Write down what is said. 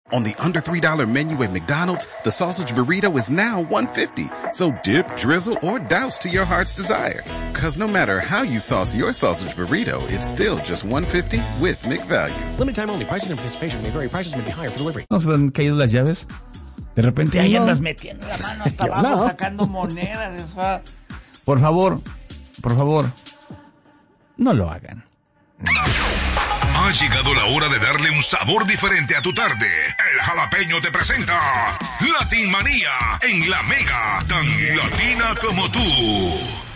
On the under $3 menu at McDonald's, the sausage burrito is now $1.50. So dip, drizzle, or douse to your heart's desire. Cause no matter how you sauce your sausage burrito, it's still just $1.50 with McValue. Limited time only. Prices and participation may vary. Prices may be higher for delivery. ¿No se han caído las llaves? De repente ahí andas metiendo la mano hasta abajo, sacando monedas. Eso. Por favor, no lo hagan. Ha llegado la hora de darle un sabor diferente a tu tarde. El Jalapeño te presenta Latin Manía en La Mega, tan latina como tú.